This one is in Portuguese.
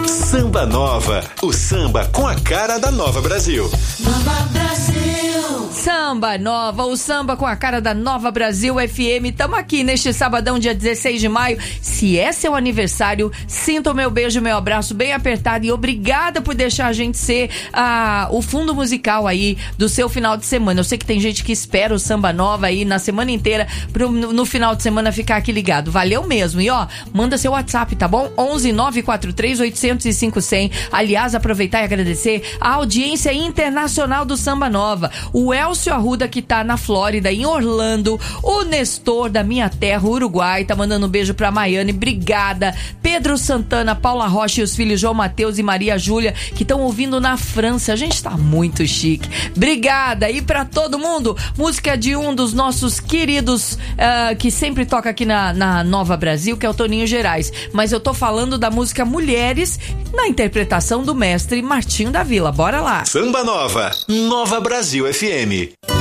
Samba Nova, o samba com a cara da Nova Brasil. Nova Brasil. Samba Nova, o samba com a cara da Nova Brasil FM. Tamo aqui neste sabadão, dia 16 de maio. Se é seu aniversário, sinta o meu beijo, meu abraço bem apertado e obrigada por deixar a gente ser o fundo musical aí do seu final de semana. Eu sei que tem gente que espera o Samba Nova aí na semana inteira no final de semana ficar aqui ligado. Valeu mesmo. E ó, manda seu WhatsApp, tá bom? 11 943 805 100. Aliás, aproveitar e agradecer a audiência internacional do Samba Nova. O Elcio Arruda, que tá na Flórida, em Orlando. O Nestor, da minha terra, Uruguai, tá mandando um beijo pra Maiane. Obrigada. Pedro Santana, Paula Rocha e os filhos João Mateus e Maria Júlia, que estão ouvindo na França. A gente tá muito chique. Obrigada. E pra todo mundo, música de um dos nossos queridos que sempre toca aqui na Nova Brasil, que é o Toninho Gerais. Mas eu tô falando da música Mulheres, na interpretação do mestre Martinho da Vila. Bora lá. Samba Nova, Nova Brasil FM.